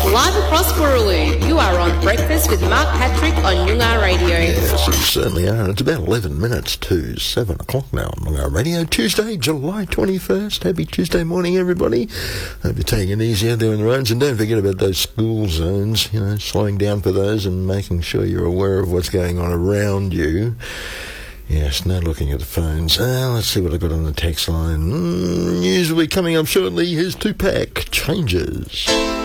Live across Boorloo, you are on Breakfast with Mark Patrick on Noongar Radio. Yes, you certainly are. It's about 11 minutes to 7 o'clock now on Noongar Radio. Tuesday, July 21st. Happy Tuesday morning, everybody. Hope you're taking it easy out there on the roads. And don't forget about those school zones, you know, slowing down for those and making sure you're aware of what's going on around you. Yes, no looking at the phones. Let's see what I got on the text line. News will be coming up shortly. Here's Tupac, Changes.